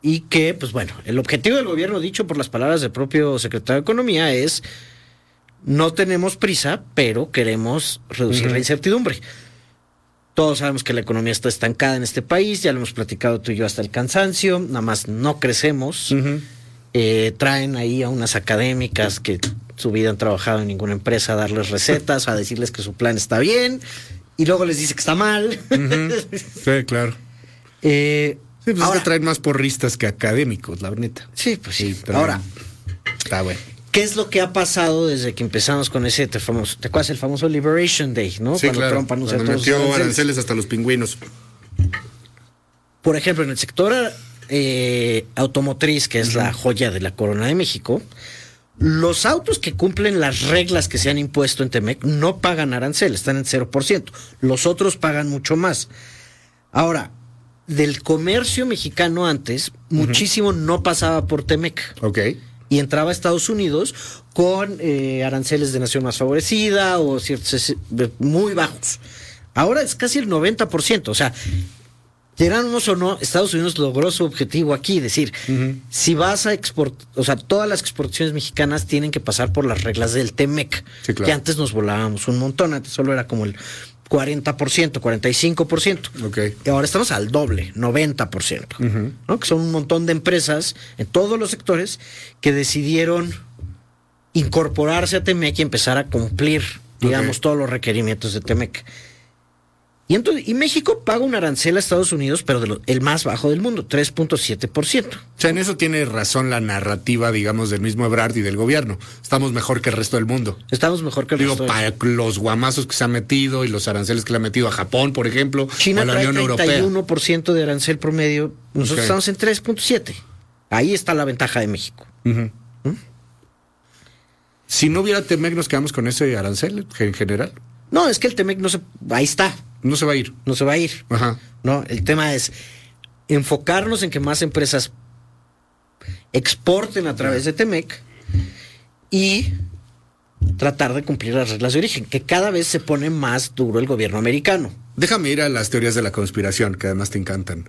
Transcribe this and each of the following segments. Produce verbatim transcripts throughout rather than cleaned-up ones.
y que, pues bueno, el objetivo del gobierno, dicho por las palabras del propio secretario de Economía, es no tenemos prisa, pero queremos reducir uh-huh. la incertidumbre. Todos sabemos que la economía está estancada en este país, ya lo hemos platicado tú y yo hasta el cansancio, nada más no crecemos. Uh-huh. Eh, traen ahí a unas académicas que su vida han trabajado en ninguna empresa a darles recetas, a decirles que su plan está bien, y luego les dice que está mal. Uh-huh. Sí, claro. Eh, sí, pues ahora, es que traen más porristas que académicos, la neta. Sí, pues sí. sí Ahora, está bueno. ¿Qué es lo que ha pasado desde que empezamos con ese te famoso, te acuerdas el famoso Liberation Day, ¿no? Sí, Cuando claro. Trump anunció Cuando todos metió los aranceles. aranceles hasta los pingüinos. Por ejemplo, en el sector eh, automotriz, que es uh-huh. la joya de la corona de México, los autos que cumplen las reglas que se han impuesto en Temec no pagan arancel, están en cero por ciento. Los otros pagan mucho más. Ahora, del comercio mexicano antes, uh-huh. muchísimo no pasaba por Temec. Ok. Y entraba a Estados Unidos con eh, aranceles de nación más favorecida o ciertos muy bajos. Ahora es casi el noventa por ciento. O sea, queramos o no, Estados Unidos logró su objetivo aquí. Es decir, uh-huh. si vas a exportar, o sea, todas las exportaciones mexicanas tienen que pasar por las reglas del Temec. Sí, claro. Que antes nos volábamos un montón. Antes solo era como el cuarenta por ciento, cuarenta y cinco por ciento. Okay. Y ahora estamos al doble, noventa por ciento. Uh-huh. ¿No? Que son un montón de empresas en todos los sectores que decidieron incorporarse a Temec y empezar a cumplir, digamos, okay. todos los requerimientos de Temec. Y entonces, y México paga un arancel a Estados Unidos, pero de lo, el más bajo del mundo, tres punto siete por ciento. O sea, en eso tiene razón la narrativa, digamos, del mismo Ebrard y del gobierno. Estamos mejor que el resto del mundo. Estamos mejor que el Digo, resto para del... los guamazos que se han metido y los aranceles que le han metido a Japón, por ejemplo, China o a la trae Unión treinta y uno por ciento Europea. de arancel promedio, nosotros okay. estamos en tres punto siete. Ahí está la ventaja de México. Uh-huh. ¿Mm? Si no hubiera Temec, ¿nos quedamos con ese arancel en general? No, es que el Temec no se... Ahí está. No se va a ir. No se va a ir. Ajá. No, el tema es enfocarnos en que más empresas exporten a través de Temec y tratar de cumplir las reglas de origen, que cada vez se pone más duro el gobierno americano. Déjame ir a las teorías de la conspiración, que además te encantan.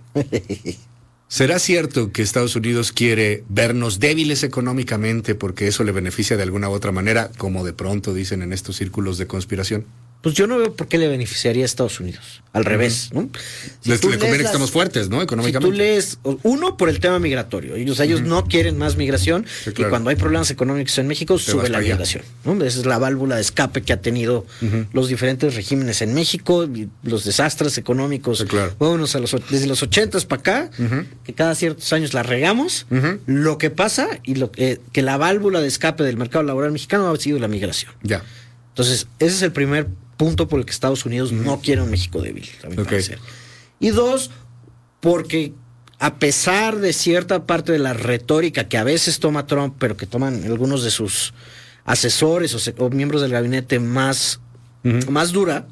¿Será cierto que Estados Unidos quiere vernos débiles económicamente porque eso le beneficia de alguna u otra manera, como de pronto dicen en estos círculos de conspiración? Pues yo no veo por qué le beneficiaría a Estados Unidos. Al uh-huh. revés, ¿no? Si Les, le conviene que estamos fuertes, ¿no? Económicamente. Si tú lees, uno, por el tema migratorio. Y, o sea, ellos uh-huh. no quieren más migración. Sí, claro. Y cuando hay problemas económicos en México, Te sube la migración, ¿no? Esa es la válvula de escape que ha tenido uh-huh. los diferentes regímenes en México, los desastres económicos. Sí, claro. Bueno, a los, desde los ochentas para acá, uh-huh. que cada ciertos años la regamos. Uh-huh. Lo que pasa y lo que, que la válvula de escape del mercado laboral mexicano ha sido la migración. Ya. Entonces, ese es el primer punto por el que Estados Unidos uh-huh. no quiere un México débil, a mi okay. parecer. Y dos, porque a pesar de cierta parte de la retórica que a veces toma Trump, pero que toman algunos de sus asesores o, se, o miembros del gabinete más, uh-huh. más dura,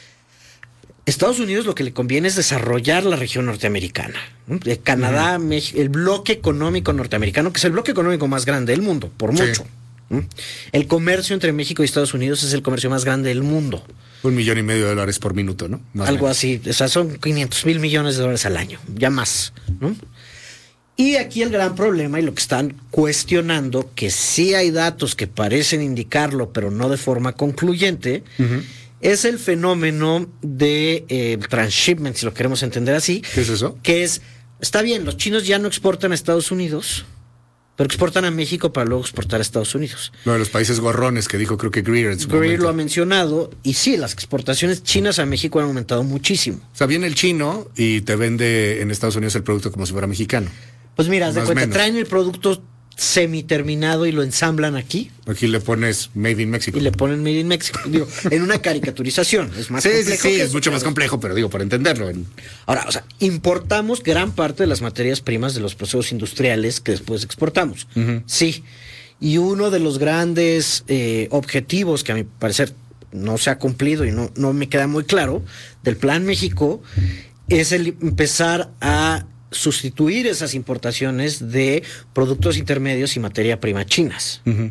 Estados Unidos lo que le conviene es desarrollar la región norteamericana. De Canadá, uh-huh. México, el bloque económico norteamericano, que es el bloque económico más grande del mundo, por mucho. Sí. El comercio entre México y Estados Unidos es el comercio más grande del mundo. Un millón y medio de dólares por minuto, ¿no? Más Algo menos. así. O sea, son quinientos mil millones de dólares al año, ya más, ¿no? Y aquí el gran problema y lo que están cuestionando, que sí hay datos que parecen indicarlo, pero no de forma concluyente, uh-huh. es el fenómeno de eh, transshipment, si lo queremos entender así. ¿Qué es eso? Que es, está bien, los chinos ya no exportan a Estados Unidos, pero exportan a México para luego exportar a Estados Unidos. No, de los países gorrones que dijo creo que Greer en su Greer momento. lo ha mencionado, y sí, las exportaciones chinas a México han aumentado muchísimo. O sea, viene el chino y te vende en Estados Unidos el producto como si fuera mexicano. Pues mira, de cuenta, traen el producto semiterminado y lo ensamblan aquí. Aquí le pones Made in Mexico. Y le ponen Made in Mexico. Digo, en una caricaturización. Es más sí, complejo. Sí, sí, es eso, mucho más complejo, pero digo, para entenderlo. En... Ahora, o sea, importamos gran parte de las materias primas de los procesos industriales que después exportamos. Uh-huh. Sí. Y uno de los grandes eh, objetivos que a mi parecer no se ha cumplido y no, no me queda muy claro del Plan México es el empezar a sustituir esas importaciones de productos intermedios y materia prima chinas, uh-huh.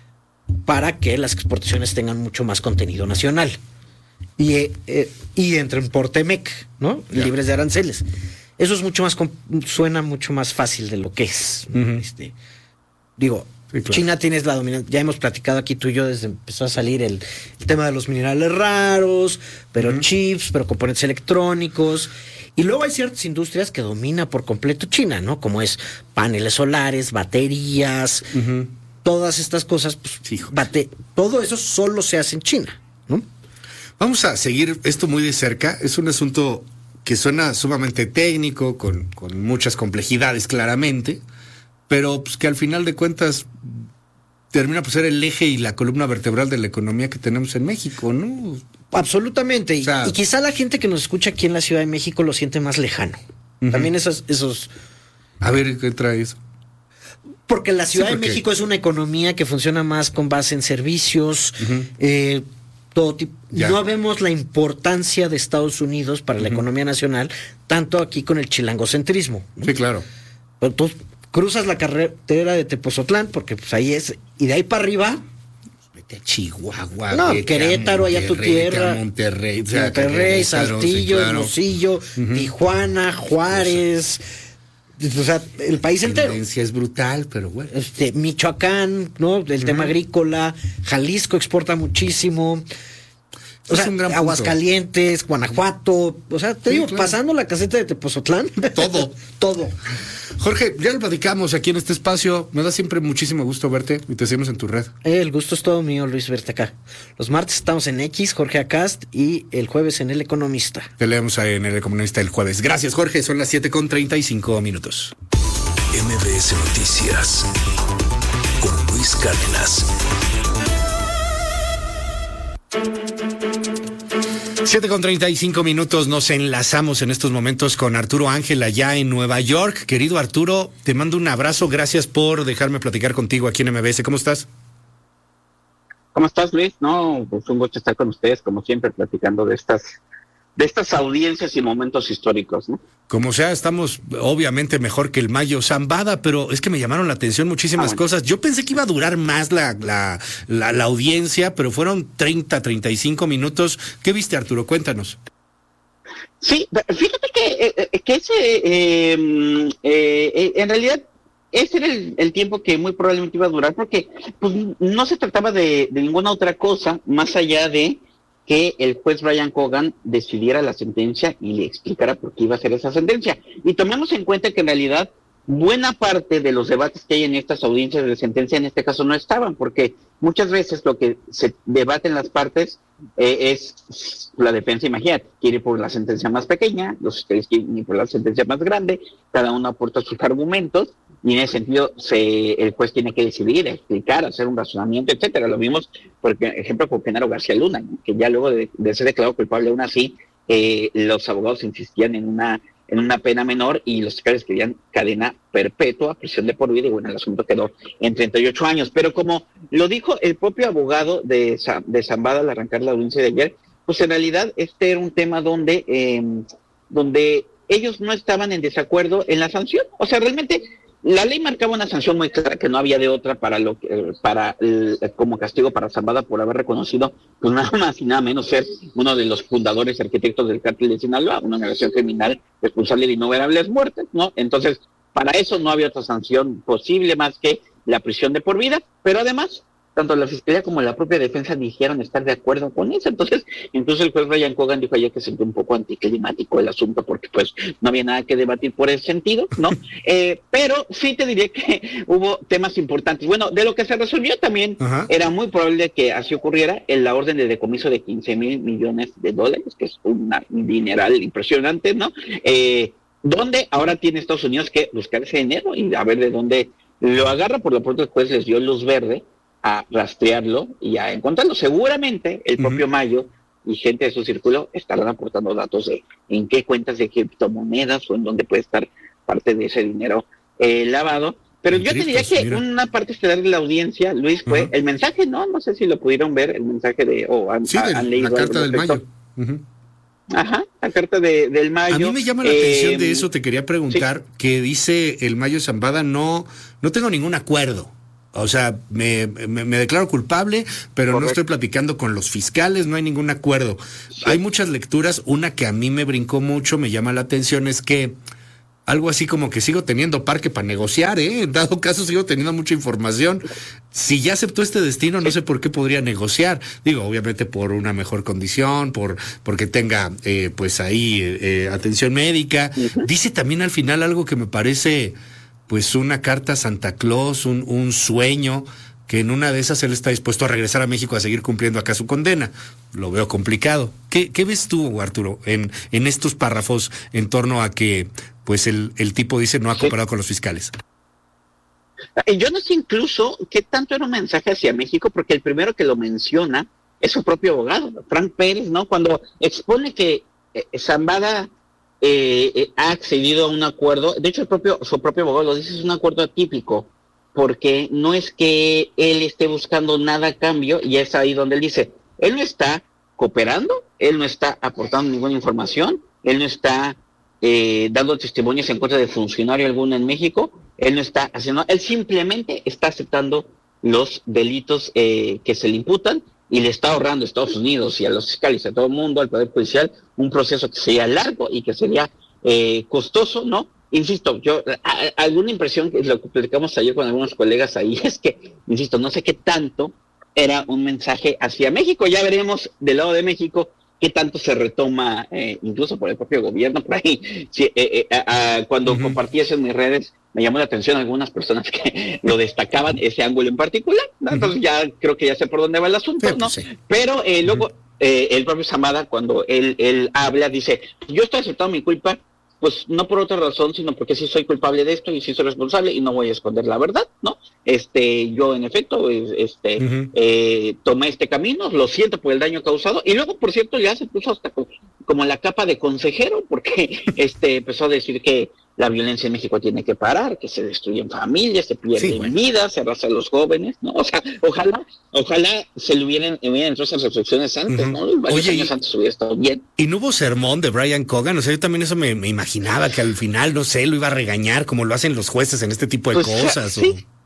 para que las exportaciones tengan mucho más contenido nacional y, eh, y entren por Temec, ¿no? Yeah. Libres de aranceles. eso es mucho más, suena mucho más fácil de lo que es. Uh-huh. Este, digo, sí, claro. China tienes la dominancia, ya hemos platicado aquí tú y yo desde empezó a salir el, el tema de los minerales raros, pero uh-huh. chips, pero componentes electrónicos. Y luego hay ciertas industrias que domina por completo China, ¿no? Como es paneles solares, baterías, uh-huh. todas estas cosas, pues, sí, bate, todo eso solo se hace en China, ¿no? Vamos a seguir esto muy de cerca. Es un asunto que suena sumamente técnico, con, con muchas complejidades claramente, pero pues, que al final de cuentas termina por ser el eje y la columna vertebral de la economía que tenemos en México, ¿no? Absolutamente, o sea, y, y quizá la gente que nos escucha aquí en la Ciudad de México lo siente más lejano. Uh-huh. También esos, esos... A ver, ¿qué trae eso? Porque la Ciudad sí, porque... de México es una economía que funciona más con base en servicios, uh-huh. eh, todo tipo. Ya. No vemos la importancia de Estados Unidos para uh-huh. la economía nacional, tanto aquí con el chilangocentrismo, ¿no? Sí, claro. Pero tú cruzas la carretera de Tepozotlán, porque pues ahí es, y de ahí para arriba... Vete a Chihuahua, no, Querétaro, a allá tu tierra. Monterrey, o sea, Monterrey, Saltillo, sí, claro. Hermosillo, uh-huh. Tijuana, Juárez... O sea, el país la entero. La tendencia es brutal, pero bueno. Este, Michoacán, ¿no? El uh-huh. tema agrícola, Jalisco exporta muchísimo. O es sea, un gran Aguascalientes, punto. Guanajuato, o sea, te sí, digo, claro. pasando la caseta de Tepozotlán. Todo. Todo. Jorge, ya lo platicamos aquí en este espacio. Me da siempre muchísimo gusto verte y te seguimos en tu red. Eh, el gusto es todo mío, Luis, verte acá. Los martes estamos en X, Jorge Acast, y el jueves en El Economista. Te leemos en El Economista el jueves. Gracias, Jorge. Son las siete con treinta y cinco minutos. M B S Noticias con Luis Cárdenas. siete con treinta y cinco minutos, nos enlazamos en estos momentos con Arturo Ángel allá en Nueva York. Querido Arturo, te mando un abrazo, gracias por dejarme platicar contigo aquí en M B S. ¿Cómo estás? ¿Cómo estás, Luis? No, pues un gusto estar con ustedes, como siempre, platicando de estas de estas audiencias y momentos históricos, ¿no? Como sea, estamos obviamente mejor que el Mayo Zambada, pero es que me llamaron la atención muchísimas ah, bueno. cosas. Yo pensé que iba a durar más la, la, la, la audiencia, pero fueron treinta, treinta y cinco minutos. ¿Qué viste, Arturo? Cuéntanos. Sí, fíjate que, eh, que ese, eh, eh, en realidad, ese era el, el tiempo que muy probablemente iba a durar, porque pues, no se trataba de, de ninguna otra cosa más allá de que el juez Brian Cogan decidiera la sentencia y le explicara por qué iba a ser esa sentencia. Y tomemos en cuenta que en realidad buena parte de los debates que hay en estas audiencias de sentencia en este caso no estaban, porque muchas veces lo que se debate en las partes eh, es la defensa, imagínate, quiere ir por la sentencia más pequeña, los fiscales quieren ir por la sentencia más grande, cada uno aporta sus argumentos, y en ese sentido se, el juez tiene que decidir, explicar, hacer un razonamiento, etcétera. Lo vimos, por ejemplo, con Genaro García Luna, ¿no? Que ya luego de, de ser declarado culpable aún así, eh, los abogados insistían en una en una pena menor y los fiscales querían cadena perpetua, prisión de por vida, y bueno, el asunto quedó en treinta y ocho años. Pero como lo dijo el propio abogado de, de Zambada al arrancar la audiencia de ayer, pues en realidad este era un tema donde, eh, donde ellos no estaban en desacuerdo en la sanción. O sea, realmente la ley marcaba una sanción muy clara, que no había de otra para lo que, para el, como castigo para Zambada por haber reconocido, pues nada más y nada menos ser uno de los fundadores y arquitectos del cártel de Sinaloa, una organización criminal responsable de innumerables muertes, ¿no? Entonces, para eso no había otra sanción posible más que la prisión de por vida, pero además, tanto la fiscalía como la propia defensa dijeron estar de acuerdo con eso. Entonces, incluso el juez Brian Cogan dijo ayer que se sintió un poco anticlimático el asunto, porque pues no había nada que debatir por ese sentido, ¿no? eh, pero sí te diré que hubo temas importantes. Bueno, de lo que se resolvió también, Ajá. era muy probable que así ocurriera en la orden de decomiso de quince mil millones de dólares, que es una, un dineral impresionante, ¿no? Eh, donde ahora tiene Estados Unidos que buscar ese dinero y a ver de dónde lo agarra. Por lo pronto el juez les dio luz verde a rastrearlo y a encontrarlo. Seguramente el propio uh-huh. Mayo y gente de su círculo estarán aportando datos de en qué cuentas de criptomonedas o en dónde puede estar parte de ese dinero eh, lavado. Pero en yo criptos, te diría que mira. Una parte estelar de la audiencia, Luis, fue uh-huh. el mensaje, ¿no? No sé si lo pudieron ver, el mensaje de... o han, sí, han del, leído la carta del Mayo. Uh-huh. Ajá, la carta de, del Mayo. A mí me llama la eh, atención de eso, te quería preguntar, sí. que dice el Mayo Zambada, no, no tengo ningún acuerdo. O sea, me, me, me declaro culpable, pero Correcto. No estoy platicando con los fiscales, no hay ningún acuerdo. Sí. Hay muchas lecturas, una que a mí me brincó mucho, me llama la atención, es que algo así como que sigo teniendo parque para negociar, ¿eh? En dado caso sigo teniendo mucha información. Si ya aceptó este destino, no sé por qué podría negociar. Digo, obviamente por una mejor condición, por porque tenga eh, pues ahí eh, atención médica. Uh-huh. Dice también al final algo que me parece pues una carta a Santa Claus, un, un sueño, que en una de esas él está dispuesto a regresar a México a seguir cumpliendo acá su condena. Lo veo complicado. ¿Qué, qué ves tú, Arturo, en, en estos párrafos en torno a que pues el, el tipo dice no ha cooperado sí. con los fiscales? Yo no sé incluso qué tanto era un mensaje hacia México, porque el primero que lo menciona es su propio abogado, Frank Pérez, ¿no? Cuando expone que eh, Zambada eh, eh, ha accedido a un acuerdo, de hecho el propio su propio abogado lo dice, es un acuerdo atípico, porque no es que él esté buscando nada a cambio, y es ahí donde él dice, él no está cooperando, él no está aportando ninguna información, él no está eh, dando testimonios en contra de funcionario alguno en México, él no está haciendo, él simplemente está aceptando los delitos eh, que se le imputan, y le está ahorrando a Estados Unidos y a los fiscales, a todo el mundo, al Poder Judicial, un proceso que sería largo y que sería eh, costoso, ¿no? Insisto, yo, a, alguna impresión, que lo que platicamos ayer con algunos colegas ahí, es que, insisto, no sé qué tanto era un mensaje hacia México. Ya veremos del lado de México qué tanto se retoma, eh, incluso por el propio gobierno, por ahí. Sí, eh, eh, a, a, cuando uh-huh. compartí eso en mis redes, me llamó la atención algunas personas que lo destacaban, ese ángulo en particular, ¿no? Entonces uh-huh. ya creo que ya sé por dónde va el asunto, sí, ¿no? Sí. Pero eh, luego, uh-huh. eh, el propio Zambada, cuando él, él habla, dice, yo estoy aceptando mi culpa, pues no por otra razón, sino porque sí soy culpable de esto y sí soy responsable y no voy a esconder la verdad, ¿no? Este, yo en efecto, este, uh-huh. eh, tomé este camino, lo siento por el daño causado, y luego, por cierto, ya se puso hasta como, como la capa de consejero, porque este empezó a decir que la violencia en México tiene que parar, que se destruyen familias, se pierden sí, bueno. vidas, se arrasa a los jóvenes, ¿no? O sea, ojalá, ojalá se le hubieran, hubieran entrado esas reflexiones antes, uh-huh. ¿no? Varios Oye, años antes hubiera estado bien. ¿Y no hubo sermón de Brian Cogan? O sea, yo también eso me, me imaginaba, que al final, no sé, lo iba a regañar, como lo hacen los jueces en este tipo de pues, cosas. Sí. O...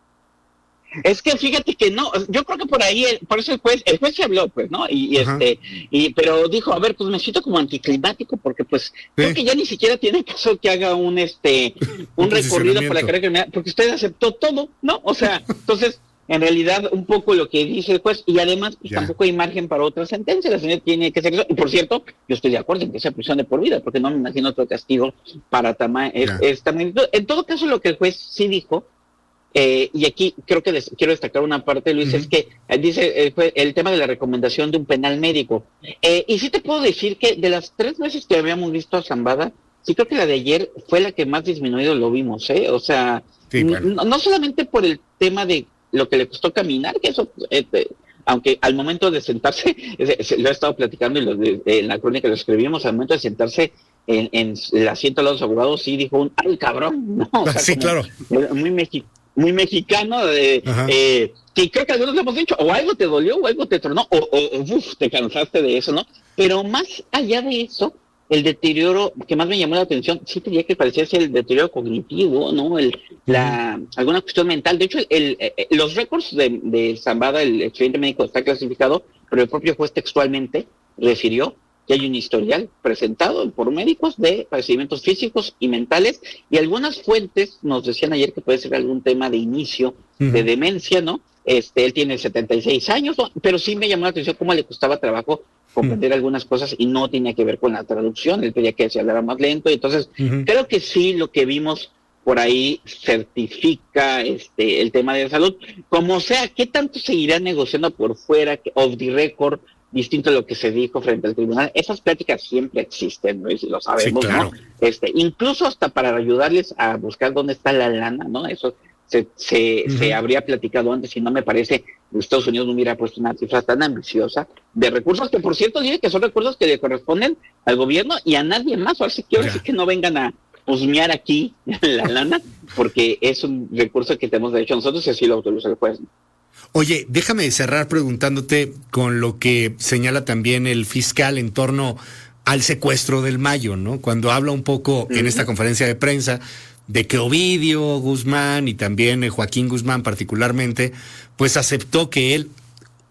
Es que fíjate que no, yo creo que por ahí, el, por eso el juez, el juez se habló, pues, ¿no? Y, y este, y pero dijo, a ver, pues me siento como anticlimático, porque pues, ¿sí? creo que ya ni siquiera tiene caso que haga un este, un recorrido por la carrera criminal, porque usted aceptó todo, ¿no? O sea, entonces, en realidad, un poco lo que dice el juez, y además, pues, tampoco hay margen para otra sentencia, la señora tiene que ser eso, y por cierto, yo estoy de acuerdo en que sea prisión de por vida, porque no me imagino otro castigo para tama, es, esta magnitud. En todo caso, lo que el juez sí dijo, Eh, y aquí creo que des- quiero destacar una parte, Luis, uh-huh. es que eh, dice el, el tema de la recomendación de un penal médico. Eh, y sí te puedo decir que de las tres veces que habíamos visto a Zambada, sí creo que la de ayer fue la que más disminuido lo vimos, ¿eh? O sea, sí, bueno. n- no solamente por el tema de lo que le costó caminar, que eso, eh, eh, aunque al momento de sentarse, eh, se, lo he estado platicando y lo de, eh, en la crónica lo escribimos, al momento de sentarse en, en el asiento de los abogados, sí dijo un, ¡ay, cabrón! No, o sea, sí, como, claro. Muy mexicano. muy mexicano, de, eh, que creo que algunos le hemos dicho, o algo te dolió, o algo te tronó, o, o, o uf, te cansaste de eso, ¿no? Pero más allá de eso, el deterioro que más me llamó la atención, sí tenía que parecer ser el deterioro cognitivo, ¿no? El, la, alguna cuestión mental. De hecho, el, el, el, los récords de, de Zambada, el expediente médico está clasificado, pero el propio juez textualmente refirió que hay un historial presentado por médicos de padecimientos físicos y mentales, y algunas fuentes nos decían ayer que puede ser algún tema de inicio uh-huh. de demencia, ¿no? Este, él tiene setenta y seis años, ¿no? Pero sí me llamó la atención cómo le costaba trabajo comprender uh-huh. algunas cosas y no tenía que ver con la traducción, él pedía que se hablara más lento, y entonces uh-huh. creo que sí lo que vimos por ahí certifica este el tema de salud. Como sea, ¿qué tanto seguirá negociando por fuera, off the record, distinto a lo que se dijo frente al tribunal? Esas pláticas siempre existen, ¿no? Y lo sabemos, sí, claro. ¿no? Este, incluso hasta para ayudarles a buscar dónde está la lana, ¿no? Eso se se, uh-huh. se habría platicado antes, y no me parece que Estados Unidos no hubiera puesto una cifra tan ambiciosa de recursos, que por cierto dice que son recursos que le corresponden al gobierno y a nadie más. Ahora sí quiero decir que no vengan a husmear aquí la lana, porque es un recurso que tenemos derecho nosotros y así lo autoriza el juez. Oye, déjame cerrar preguntándote con lo que señala también el fiscal en torno al secuestro del Mayo, ¿no? Cuando habla un poco uh-huh. en esta conferencia de prensa de que Ovidio Guzmán y también Joaquín Guzmán particularmente, pues aceptó que él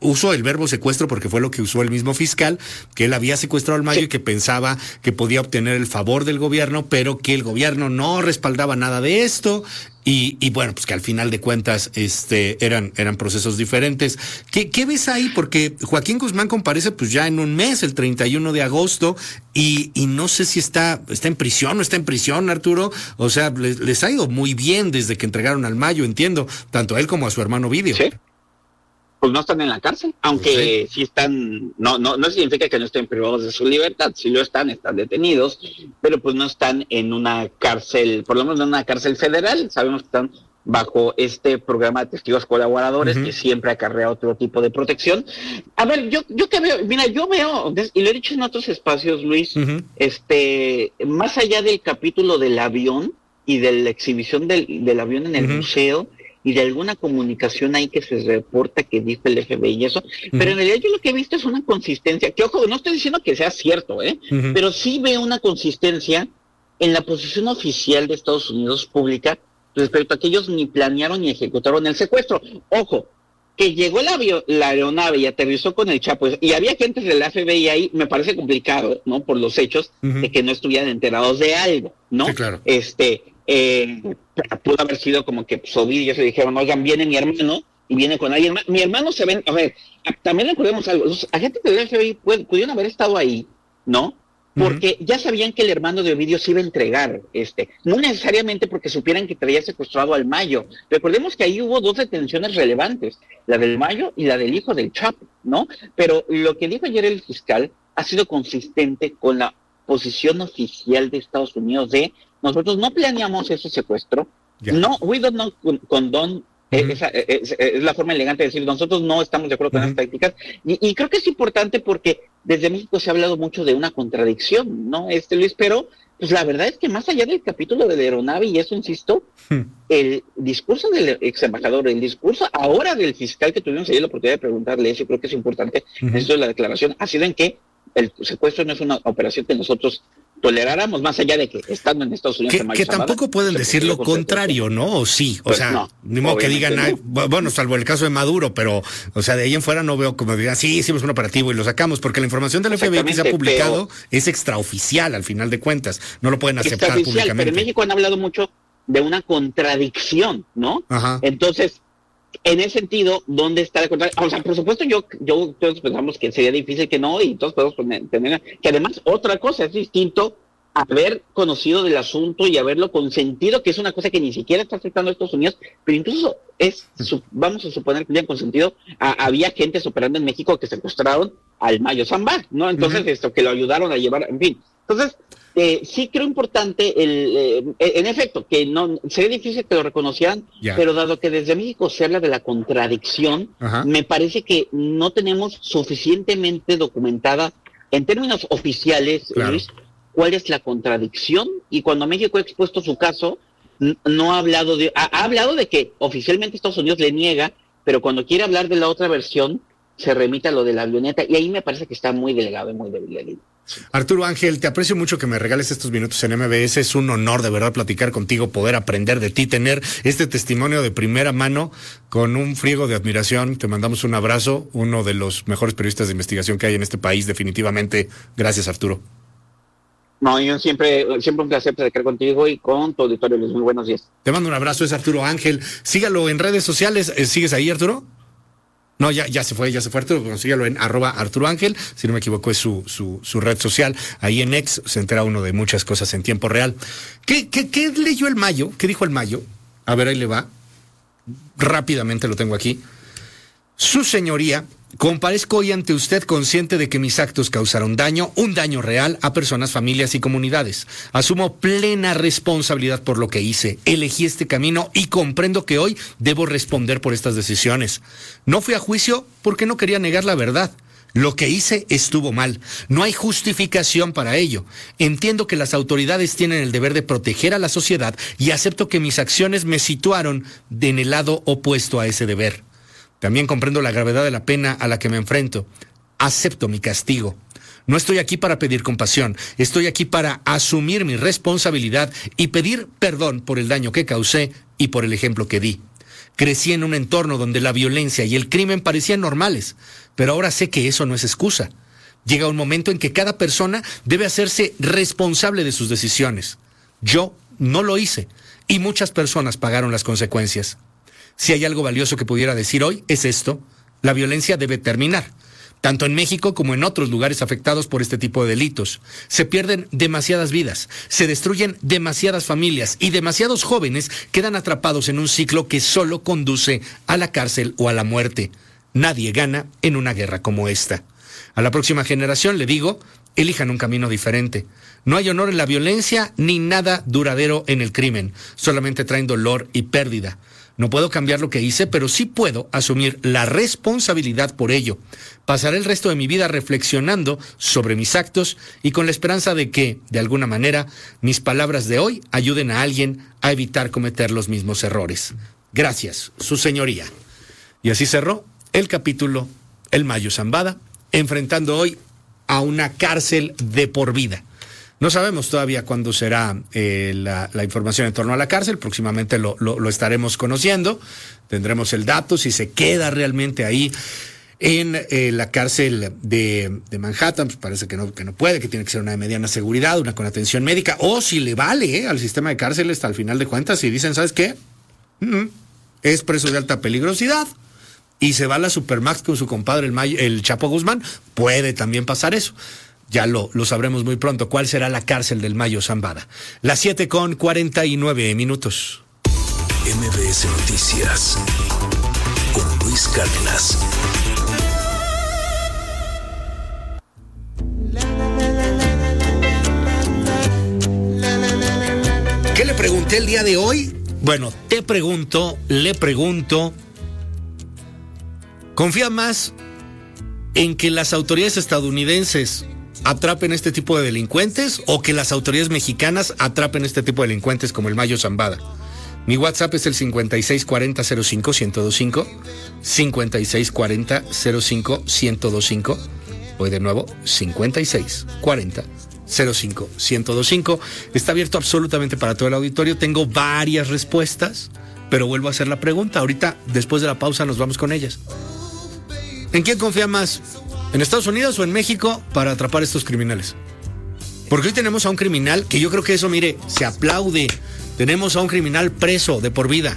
uso el verbo secuestro porque fue lo que usó el mismo fiscal, que él había secuestrado al Mayo sí. y que pensaba que podía obtener el favor del gobierno, pero que el gobierno no respaldaba nada de esto. Y, y bueno, pues que al final de cuentas este eran eran procesos diferentes. ¿Qué, qué ves ahí? Porque Joaquín Guzmán comparece pues ya en un mes, el treinta y uno de agosto, y, y no sé si está, está en prisión o no está en prisión, Arturo. O sea, les, les ha ido muy bien desde que entregaron al Mayo, entiendo, tanto a él como a su hermano Ovidio. Sí. Pues no están en la cárcel, aunque sí, sí están, no, no, no significa que no estén privados de su libertad, sí lo están, están detenidos, pero pues no están en una cárcel, por lo menos en una cárcel federal, sabemos que están bajo este programa de testigos colaboradores uh-huh. que siempre acarrea otro tipo de protección. A ver, yo, yo que veo, mira, yo veo, y lo he dicho en otros espacios, Luis, uh-huh. este, más allá del capítulo del avión y de la exhibición del, del avión en el uh-huh. museo, y de alguna comunicación ahí que se reporta que dijo el F B I y eso, uh-huh. pero en realidad yo lo que he visto es una consistencia, que ojo, no estoy diciendo que sea cierto, ¿eh? Uh-huh. pero sí veo una consistencia en la posición oficial de Estados Unidos pública respecto a que ellos ni planearon ni ejecutaron el secuestro. Ojo, que llegó la, avio- la aeronave y aterrizó con el Chapo, y había agentes de la F B I ahí, me parece complicado, ¿no? Por los hechos uh-huh. de que no estuvieran enterados de algo, ¿no? Sí, claro. Este... Eh, pudo haber sido como que pues, Ovidio se dijeron, oigan, viene mi hermano y viene con alguien más. Mi hermano se ven, a ver, también recordemos algo, los agentes del F B I pu- pudieron haber estado ahí, ¿no? Porque uh-huh. ya sabían que el hermano de Ovidio se iba a entregar, este, no necesariamente porque supieran que traía secuestrado al Mayo. Recordemos que ahí hubo dos detenciones relevantes, la del Mayo y la del hijo del Chapo, ¿no? Pero lo que dijo ayer el fiscal ha sido consistente con la posición oficial de Estados Unidos de nosotros no planeamos ese secuestro, yeah. no, we don't know condone, uh-huh. esa, es, es la forma elegante de decir, nosotros no estamos de acuerdo con uh-huh. esas tácticas, y, y creo que es importante porque desde México se ha hablado mucho de una contradicción, ¿no, este Luis? Pero, pues la verdad es que más allá del capítulo de la aeronave, y eso insisto, uh-huh. el discurso del ex embajador, el discurso ahora del fiscal que tuvimos ayer la oportunidad de preguntarle eso, creo que es importante, uh-huh. esto de la declaración, ha sido en que el secuestro no es una operación que nosotros toleráramos, más allá de que estando en Estados Unidos... Que, que tampoco pueden decir lo contrario, ¿no? O sí, o pues sea, no, ni modo que digan, no. ay, bueno, salvo el caso de Maduro, pero, o sea, de ahí en fuera no veo como digan, sí, hicimos un operativo y lo sacamos, porque la información del F B I que se ha publicado pero, es extraoficial, al final de cuentas, no lo pueden aceptar públicamente. Pero en México han hablado mucho de una contradicción, ¿no? Ajá. Entonces, en ese sentido, ¿dónde está la contradicción? O sea, por supuesto, yo, yo todos pensamos que sería difícil que no, y todos podemos tener, que además, otra cosa, es distinto haber conocido del asunto y haberlo consentido, que es una cosa que ni siquiera está afectando a Estados Unidos, pero incluso es, vamos a suponer que ya consentido, a, había gentes operando en México que secuestraron al Mayo Zambada, ¿no? Entonces, uh-huh. esto, que lo ayudaron a llevar, en fin. Entonces, eh, sí creo importante, el, eh, en efecto, que no sería difícil que lo reconocieran, yeah. pero dado que desde México se habla de la contradicción, uh-huh. me parece que no tenemos suficientemente documentada, en términos oficiales, claro. Luis, cuál es la contradicción, y cuando México ha expuesto su caso, n- no ha hablado de, ha, ha hablado de que oficialmente Estados Unidos le niega, pero cuando quiere hablar de la otra versión, se remite a lo de la avioneta, y ahí me parece que está muy delegado y muy débil. Arturo Ángel, te aprecio mucho que me regales estos minutos en M B S, es un honor de verdad platicar contigo, poder aprender de ti, tener este testimonio de primera mano, con un friego de admiración, te mandamos un abrazo, uno de los mejores periodistas de investigación que hay en este país, definitivamente. Gracias, Arturo. No, yo siempre, siempre un placer platicar contigo y con tu auditorio. Muy buenos días. Te mando un abrazo, es Arturo Ángel. Sígalo en redes sociales. ¿Sigues ahí, Arturo? No, ya, ya se fue, ya se fue Arturo. Bueno, sígalo en arroba Arturo Ángel. Si no me equivoco, es su, su, su red social. Ahí en X se entera uno de muchas cosas en tiempo real. ¿Qué, qué, qué leyó el Mayo? ¿Qué dijo el Mayo? A ver, ahí le va. Rápidamente lo tengo aquí. Su señoría, comparezco hoy ante usted consciente de que mis actos causaron daño, un daño real a personas, familias y comunidades. Asumo plena responsabilidad por lo que hice. Elegí este camino y comprendo que hoy debo responder por estas decisiones. No fui a juicio porque no quería negar la verdad. Lo que hice estuvo mal. No hay justificación para ello. Entiendo que las autoridades tienen el deber de proteger a la sociedad y acepto que mis acciones me situaron en el lado opuesto a ese deber. También comprendo la gravedad de la pena a la que me enfrento. Acepto mi castigo. No estoy aquí para pedir compasión. Estoy aquí para asumir mi responsabilidad y pedir perdón por el daño que causé y por el ejemplo que di. Crecí en un entorno donde la violencia y el crimen parecían normales, pero ahora sé que eso no es excusa. Llega un momento en que cada persona debe hacerse responsable de sus decisiones. Yo no lo hice y muchas personas pagaron las consecuencias. Si hay algo valioso que pudiera decir hoy, es esto: la violencia debe terminar, tanto en México como en otros lugares afectados por este tipo de delitos. Se pierden demasiadas vidas, se destruyen demasiadas familias y demasiados jóvenes quedan atrapados en un ciclo que solo conduce a la cárcel o a la muerte. Nadie gana en una guerra como esta. A la próxima generación le digo, elijan un camino diferente. No hay honor en la violencia ni nada duradero en el crimen. Solamente traen dolor y pérdida. No puedo cambiar lo que hice, pero sí puedo asumir la responsabilidad por ello. Pasaré el resto de mi vida reflexionando sobre mis actos y con la esperanza de que, de alguna manera, mis palabras de hoy ayuden a alguien a evitar cometer los mismos errores. Gracias, su señoría. Y así cerró el capítulo El Mayo Zambada, enfrentando hoy a una cárcel de por vida. No sabemos todavía cuándo será eh, la, la información en torno a la cárcel. Próximamente lo, lo, lo estaremos conociendo. Tendremos el dato, si se queda realmente ahí en eh, la cárcel de, de Manhattan. Pues parece que no, que no puede, que tiene que ser una de mediana seguridad, una con atención médica, o si le vale eh, al sistema de cárceles hasta al final de cuentas y dicen, ¿sabes qué? Mm-hmm. Es preso de alta peligrosidad y se va a la Supermax con su compadre el, May, el Chapo Guzmán. Puede también pasar eso. Ya lo, lo sabremos muy pronto. ¿Cuál será la cárcel del Mayo Zambada? Las siete con cuarenta y nueve minutos. M B S Noticias con Luis Cárdenas. ¿Qué le pregunté el día de hoy? Bueno, te pregunto, le pregunto, ¿confía más en que las autoridades estadounidenses atrapen este tipo de delincuentes o que las autoridades mexicanas atrapen este tipo de delincuentes como el Mayo Zambada? Mi WhatsApp es el cincuenta y seis cuarenta cero cinco ciento veinticinco, cincuenta y seis cuarenta cero cinco ciento veinticinco. Voy de nuevo, cincuenta y seis cuarenta cero cinco ciento veinticinco. Está abierto absolutamente para todo el auditorio. Tengo varias respuestas, pero vuelvo a hacer la pregunta. Ahorita, después de la pausa, nos vamos con ellas. ¿En quién confía más? ¿En Estados Unidos o en México para atrapar a estos criminales? Porque hoy tenemos a un criminal que yo creo que eso, mire, se aplaude. Tenemos a un criminal preso de por vida.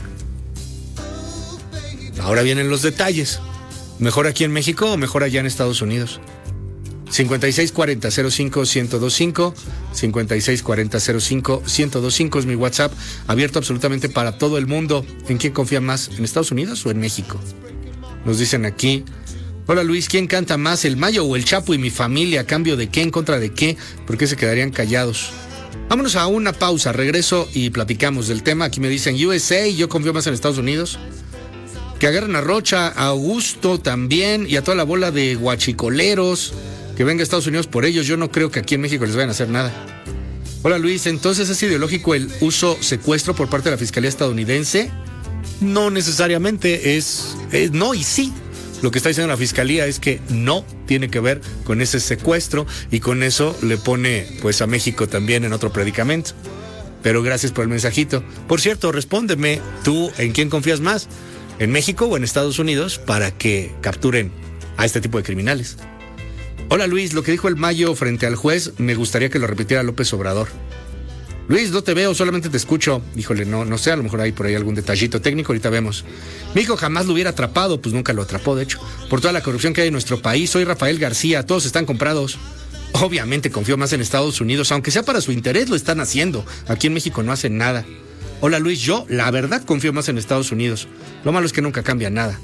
Ahora vienen los detalles. ¿Mejor aquí en México o mejor allá en Estados Unidos? cincuenta y seis cuarenta cero cinco ciento veinticinco, cincuenta y seis cuarenta cero cinco ciento veinticinco es mi WhatsApp, abierto absolutamente para todo el mundo. ¿En quién confía más? ¿En Estados Unidos o en México? Nos dicen aquí: hola Luis, ¿quién canta más, el Mayo o el Chapo y mi familia? ¿A cambio de qué? ¿En contra de qué? ¿Por qué se quedarían callados? Vámonos a una pausa, regreso y platicamos del tema. Aquí me dicen U S A, yo confío más en Estados Unidos. Que agarren a Rocha, a Augusto también y a toda la bola de guachicoleros. Que venga a Estados Unidos por ellos. Yo no creo que aquí en México les vayan a hacer nada. Hola Luis, ¿entonces es ideológico el uso secuestro por parte de la Fiscalía estadounidense? No necesariamente, es, es no y sí. Lo que está diciendo la Fiscalía es que no tiene que ver con ese secuestro y con eso le pone pues a México también en otro predicamento. Pero gracias por el mensajito. Por cierto, respóndeme, ¿tú en quién confías más? ¿En México o en Estados Unidos para que capturen a este tipo de criminales? Hola Luis, lo que dijo el Mayo frente al juez, me gustaría que lo repitiera López Obrador. Luis, no te veo, solamente te escucho. Híjole, no, no sé, a lo mejor hay por ahí algún detallito técnico, ahorita vemos. Mi hijo jamás lo hubiera atrapado, pues nunca lo atrapó, de hecho. Por toda la corrupción que hay en nuestro país, soy Rafael García, todos están comprados. Obviamente confío más en Estados Unidos, aunque sea para su interés, lo están haciendo. Aquí en México no hacen nada. Hola Luis, yo la verdad confío más en Estados Unidos. Lo malo es que nunca cambia nada.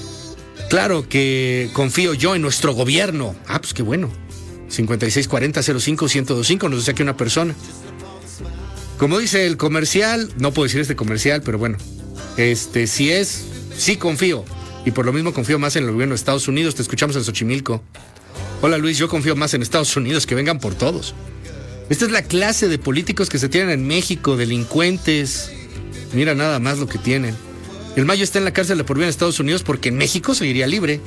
Claro que confío yo en nuestro gobierno. Ah, pues qué bueno. cincuenta y seis cuarenta cero cinco ciento veinticinco, nos dice aquí una persona. Como dice el comercial, no puedo decir este comercial, pero bueno, este sí es, sí confío. Y por lo mismo confío más en el gobierno de Estados Unidos. Te escuchamos en Xochimilco. Hola Luis, yo confío más en Estados Unidos, que vengan por todos. Esta es la clase de políticos que se tienen en México, delincuentes. Mira nada más lo que tienen. El Mayo está en la cárcel de por vida en Estados Unidos porque en México seguiría libre.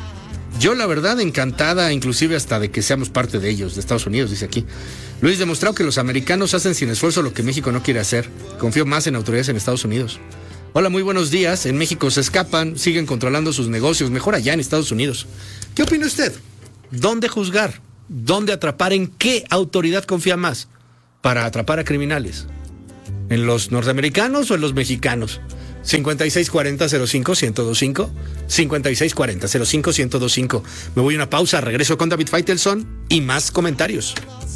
Yo la verdad encantada, inclusive hasta de que seamos parte de ellos, de Estados Unidos, dice aquí. Luis, demostrado que los americanos hacen sin esfuerzo lo que México no quiere hacer. Confío más en autoridades en Estados Unidos. Hola, muy buenos días. En México se escapan, siguen controlando sus negocios, mejor allá en Estados Unidos. ¿Qué opina usted? ¿Dónde juzgar? ¿Dónde atrapar? ¿En qué autoridad confía más para atrapar a criminales? ¿En los norteamericanos o en los mexicanos? cincuenta y seis cuarenta cero cinco ciento veinticinco, cincuenta y seis cuarenta cero cinco ciento veinticinco. Me voy a una pausa, regreso con David Feitelson y más comentarios.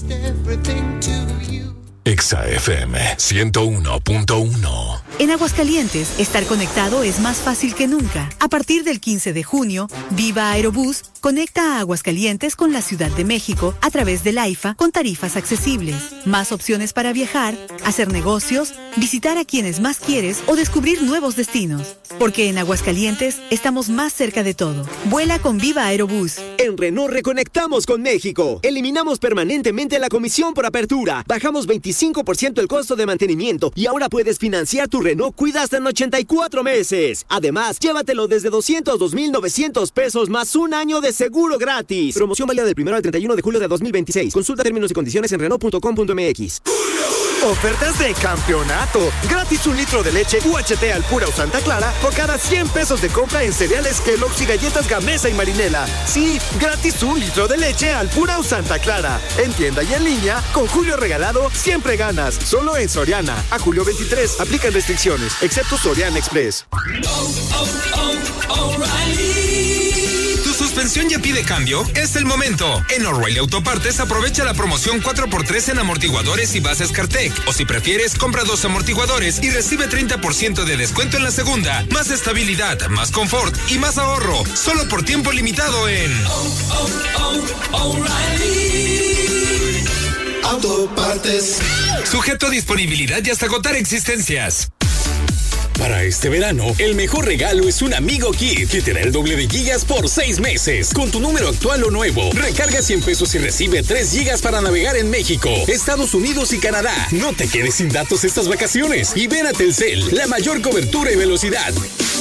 Exa F M ciento uno punto uno. En Aguascalientes, estar conectado es más fácil que nunca. A partir del quince de junio, Viva Aerobús conecta a Aguascalientes con la Ciudad de México a través del AIFA con tarifas accesibles. Más opciones para viajar, hacer negocios, visitar a quienes más quieres o descubrir nuevos destinos. Porque en Aguascalientes estamos más cerca de todo. Vuela con Viva Aerobús. En Renault reconectamos con México. Eliminamos permanentemente la comisión por apertura. Bajamos veinticinco por ciento el costo de mantenimiento y ahora puedes financiar tu Renault Kwid hasta en ochenta y cuatro meses. Además, llévatelo desde doscientos dos mil novecientos pesos más un año de seguro gratis. Promoción válida del primero al treinta y uno de julio de dos mil veintiséis. Consulta términos y condiciones en Renault punto com punto m x. Ofertas de campeonato. Gratis un litro de leche U H T Alpura o Santa Clara por cada cien pesos de compra en cereales Kellogg's y galletas Gamesa y Marinela. Sí, gratis un litro de leche Alpura o Santa Clara. En tienda y en línea, con Julio Regalado, siempre ganas. Solo en Soriana. A julio veintitrés. Aplican restricciones, excepto Soriana Express. Oh, oh, oh, O'Reilly. ¿Tu suspensión ya pide cambio? Es el momento. En O'Reilly Autopartes aprovecha la promoción cuatro por tres en amortiguadores y bases Cartec. O si prefieres, compra dos amortiguadores y recibe treinta por ciento de descuento en la segunda. Más estabilidad, más confort y más ahorro. Solo por tiempo limitado en oh, oh, oh, O'Reilly Autopartes. Sujeto a disponibilidad y hasta agotar existencias. Para este verano, el mejor regalo es un Amigo Kit, que te da el doble de gigas por seis meses. Con tu número actual o nuevo, recarga cien pesos y recibe tres gigas para navegar en México, Estados Unidos y Canadá. No te quedes sin datos estas vacaciones y ven a Telcel, la mayor cobertura y velocidad.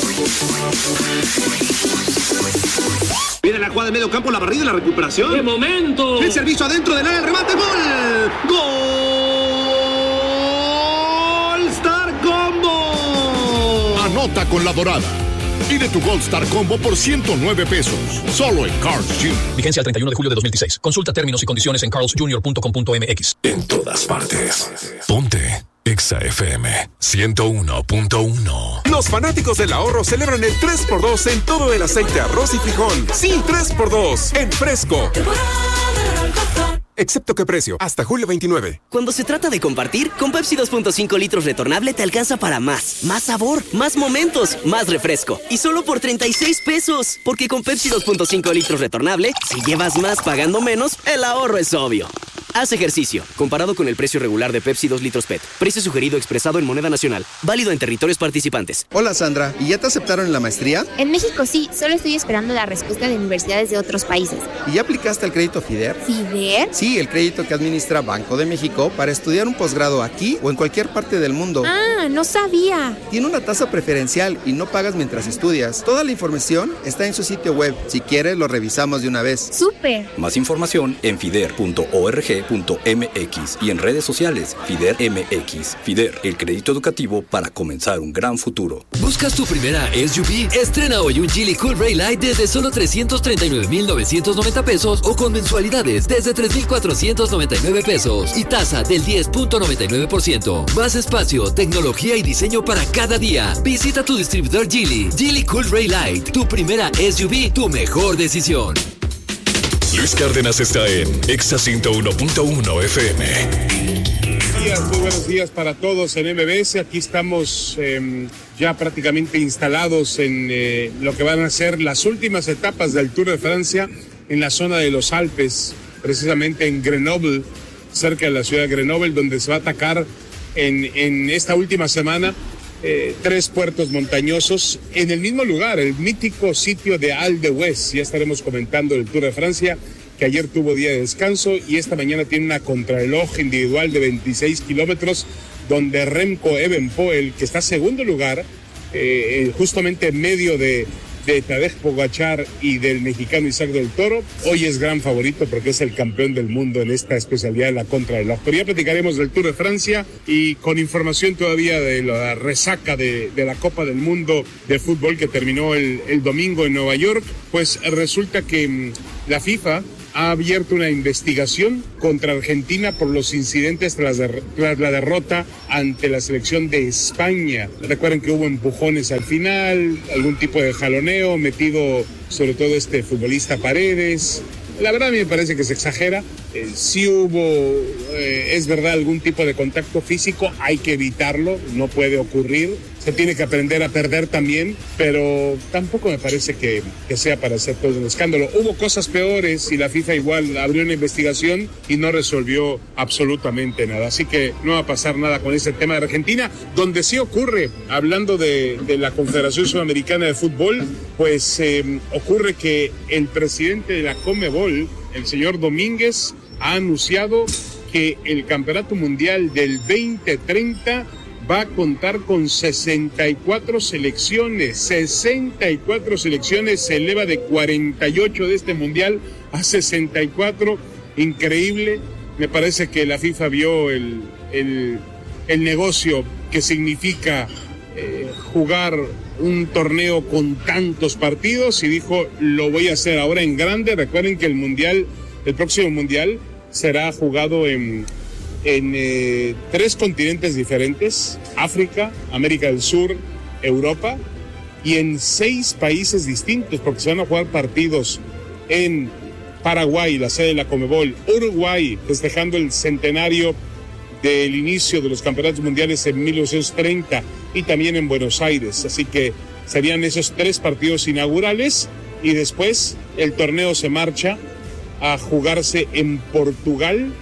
Viene la jugada de medio campo, la barrida y la recuperación. ¡Qué momento! El servicio adentro del área, el remate, ¡gol! ¡Gol! Anota con la Dorada. Pide tu Gold Star Combo por ciento nueve pesos. Solo en Carl's Junior Vigencia al treinta y uno de julio de dos mil dieciséis. Consulta términos y condiciones en carls junior punto com punto m x. En todas partes. Ponte Exa F M ciento uno punto uno. Los fanáticos del ahorro celebran el tres por dos en todo el aceite, arroz y frijol. Sí, tres por dos en Fresco. Excepto qué precio, hasta julio veintinueve. Cuando se trata de compartir, con Pepsi dos punto cinco litros retornable te alcanza para más. Más sabor, más momentos, más refresco. Y solo por treinta y seis pesos. Porque con Pepsi dos punto cinco litros retornable, si llevas más pagando menos, el ahorro es obvio. Haz ejercicio. Comparado con el precio regular de Pepsi dos litros P E T. Precio sugerido expresado en moneda nacional. Válido en territorios participantes. Hola Sandra, ¿y ya te aceptaron en la maestría? En México sí, solo estoy esperando la respuesta de universidades de otros países. ¿Y ya aplicaste el crédito FIDER? ¿FIDER? Sí, el crédito que administra Banco de México para estudiar un posgrado aquí o en cualquier parte del mundo. Ah, no sabía. Tiene una tasa preferencial y no pagas mientras estudias. Toda la información está en su sitio web. Si quieres, lo revisamos de una vez. ¡Súper! Más información en fider punto org punto m x y en redes sociales FIDER M X. FIDER, el crédito educativo para comenzar un gran futuro. ¿Buscas tu primera S U V? Estrena hoy un Geely Cool Ray Light desde solo trescientos treinta y nueve mil novecientos noventa pesos o con mensualidades desde tres mil cuatrocientos noventa y nueve pesos y tasa del diez punto noventa y nueve por ciento. Más espacio, tecnología y diseño para cada día. Visita tu distribuidor Geely. Geely Cool Ray Light, tu primera S U V, tu mejor decisión. Luis Cárdenas está en Exa ciento uno punto uno F M. Buenos días, muy buenos días para todos en M B S. Aquí estamos eh, ya prácticamente instalados en eh, lo que van a ser las últimas etapas del Tour de Francia en la zona de los Alpes, precisamente en Grenoble, cerca de la ciudad de Grenoble, donde se va a atacar en, en esta última semana eh, tres puertos montañosos en el mismo lugar, el mítico sitio de Al de Huez. Ya estaremos comentando el Tour de Francia, que ayer tuvo día de descanso y esta mañana tiene una contrarreloj individual de veintiséis kilómetros, donde Remco Evenepoel, que está segundo lugar, eh, justamente en medio de de Tadej Pogačar y del mexicano Isaac del Toro. Hoy es gran favorito porque es el campeón del mundo en esta especialidad de la contrarreloj. Pero ya platicaremos del Tour de Francia y con información todavía de la resaca de, de la Copa del Mundo de fútbol que terminó el, el domingo en Nueva York. Pues resulta que mmm, la FIFA ha abierto una investigación contra Argentina por los incidentes tras, de, tras la derrota ante la selección de España. Recuerden que hubo empujones al final, algún tipo de jaloneo metido sobre todo este futbolista Paredes. La verdad a mí me parece que se exagera. Eh, sí hubo, eh, es verdad, algún tipo de contacto físico, hay que evitarlo, no puede ocurrir. Se tiene que aprender a perder también, pero tampoco me parece que, que sea para hacer todo un escándalo. Hubo cosas peores y la FIFA igual abrió una investigación y no resolvió absolutamente nada. Así que no va a pasar nada con ese tema de Argentina. Donde sí ocurre, hablando de, de la Confederación Sudamericana de Fútbol, pues eh, ocurre que el presidente de la Conmebol, el señor Domínguez, ha anunciado que el Campeonato Mundial del veinte treinta va a contar con sesenta y cuatro selecciones, sesenta y cuatro selecciones, se eleva de cuarenta y ocho de este mundial a sesenta y cuatro, increíble. Me parece que la FIFA vio el, el, el negocio que significa eh, jugar un torneo con tantos partidos y dijo, lo voy a hacer ahora en grande. Recuerden que el mundial, el próximo mundial será jugado en... en eh, tres continentes diferentes, África, América del Sur, Europa, y en seis países distintos, porque se van a jugar partidos en Paraguay, la sede de la Conmebol, Uruguay, festejando el centenario del inicio de los campeonatos mundiales en mil novecientos treinta, y también en Buenos Aires. Así que serían esos tres partidos inaugurales, y después el torneo se marcha a jugarse en Portugal,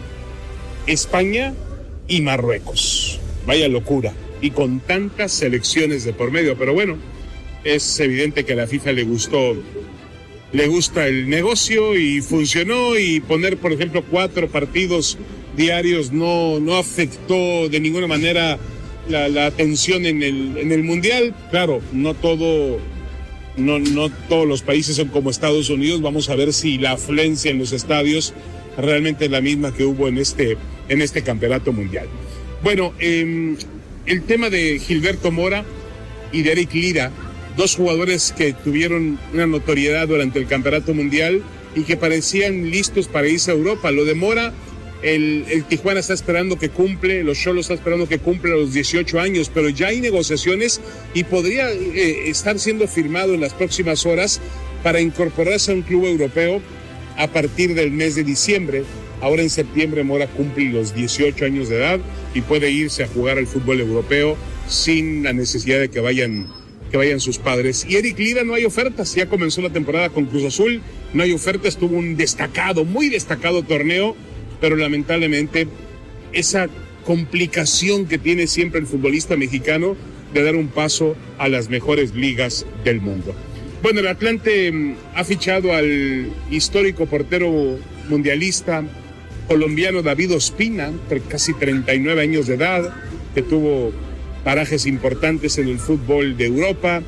España y Marruecos. Vaya locura. Y con tantas selecciones de por medio. Pero bueno, es evidente que a la FIFA le gustó, le gusta el negocio y funcionó. Y poner, por ejemplo, cuatro partidos diarios no, no afectó de ninguna manera la, la atención en el, en el Mundial. Claro, no todo, no, no todos los países son como Estados Unidos. Vamos a ver si la afluencia en los estadios realmente es la misma que hubo en este, en este campeonato mundial. Bueno, eh, el tema de Gilberto Mora y de Eric Lira, dos jugadores que tuvieron una notoriedad durante el campeonato mundial y que parecían listos para irse a Europa. Lo de Mora, el, el Tijuana está esperando que cumple, los Xolos está esperando que cumple a los dieciocho años, pero ya hay negociaciones y podría eh, estar siendo firmado en las próximas horas para incorporarse a un club europeo a partir del mes de diciembre. Ahora en septiembre Mora cumple los dieciocho años de edad y puede irse a jugar al fútbol europeo sin la necesidad de que vayan, que vayan sus padres. Y Eric Lira, no hay ofertas, ya comenzó la temporada con Cruz Azul, no hay ofertas, tuvo un destacado, muy destacado torneo, pero lamentablemente esa complicación que tiene siempre el futbolista mexicano de dar un paso a las mejores ligas del mundo. Bueno, el Atlante ha fichado al histórico portero mundialista colombiano David Ospina, casi treinta y nueve años de edad, que tuvo parajes importantes en el fútbol de Europa.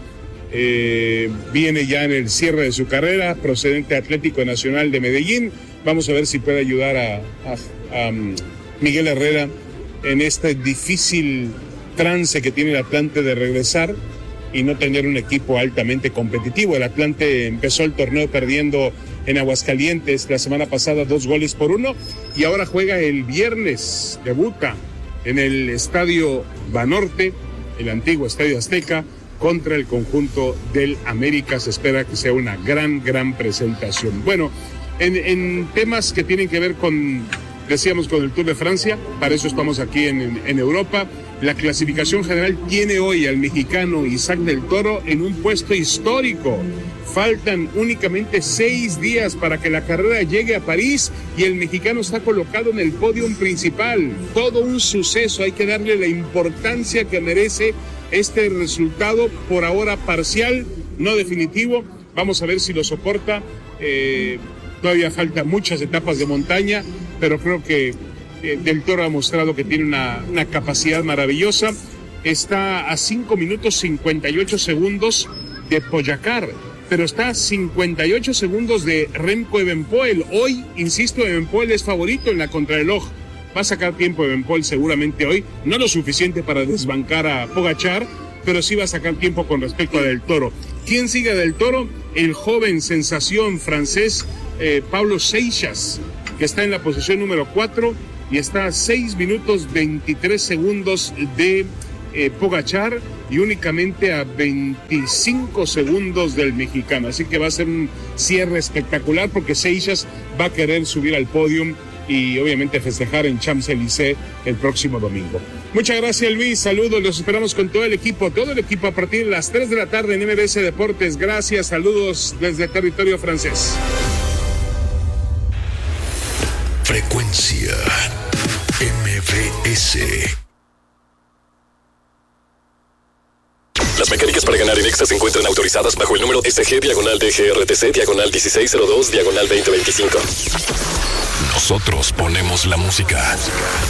Eh, viene ya en el cierre de su carrera, procedente Atlético Nacional de Medellín. Vamos a ver si puede ayudar a, a, a Miguel Herrera en este difícil trance que tiene el Atlante de regresar y no tener un equipo altamente competitivo. El Atlante empezó el torneo perdiendo en Aguascalientes la semana pasada dos goles por uno y ahora juega el viernes, debuta en el Estadio Banorte, el antiguo Estadio Azteca, contra el conjunto del América. Se espera que sea una gran, gran presentación. Bueno, en, en temas que tienen que ver con, decíamos, con el Tour de Francia, para eso estamos aquí en, en, en Europa. La clasificación general tiene hoy al mexicano Isaac del Toro en un puesto histórico. Faltan únicamente seis días para que la carrera llegue a París y el mexicano está colocado en el podio principal. Todo un suceso, hay que darle la importancia que merece este resultado, por ahora parcial, no definitivo. Vamos a ver si lo soporta. Eh, todavía faltan muchas etapas de montaña, pero creo que eh, Del Toro ha mostrado que tiene una, una capacidad maravillosa. Está a cinco minutos cincuenta y ocho segundos de Pogačar. pero está a cincuenta y ocho segundos de Remco Evenepoel. Hoy, insisto, Evenepoel es favorito en la contrarreloj. Va a sacar tiempo Evenepoel seguramente hoy, no lo suficiente para desbancar a Pogačar, pero sí va a sacar tiempo con respecto a Del Toro. ¿Quién sigue a Del Toro? El joven sensación francés eh, Pablo Seixas, que está en la posición número cuatro y está a seis minutos veintitrés segundos de eh, Pogačar y únicamente a veinticinco segundos del mexicano. Así que va a ser un cierre espectacular porque Seixas va a querer subir al podio y obviamente festejar en Champs-Élysées el próximo domingo. Muchas gracias, Luis. Saludos, los esperamos con todo el equipo, todo el equipo a partir de las tres de la tarde en M B S Deportes. Gracias, saludos desde territorio francés. Frecuencia M B S. Las mecánicas para ganar en Exa se encuentran autorizadas bajo el número S G diagonal D G R T C diagonal dieciséis cero dos diagonal veinte veinticinco. Nosotros ponemos la música.